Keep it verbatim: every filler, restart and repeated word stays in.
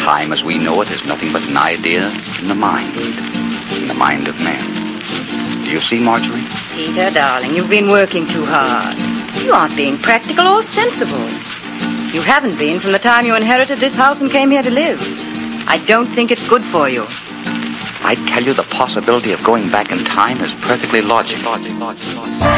Time as we know it is nothing but an idea in the mind, in the mind of man. Do you see, Marjorie? Peter, darling, you've been working too hard. You aren't being practical or sensible. You haven't been from the time you inherited this house and came here to live. I don't think it's good for you. I tell you, the possibility of going back in time is perfectly logical. Logic, logic, logic.